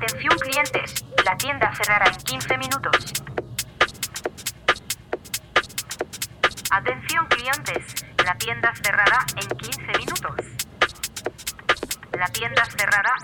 Atención clientes, la tienda cerrará en 15 minutos. Atención clientes, la tienda cerrará en 15 minutos. La tienda cerrará